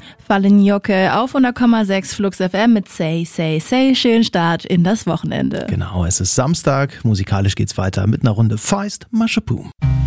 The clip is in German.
Fallen Jocke auf 100,6 Flux FM mit Say, Say, Say. Schönen Start in das Wochenende. Genau, es ist Samstag. Musikalisch geht's weiter mit einer Runde Feist Maschaboom.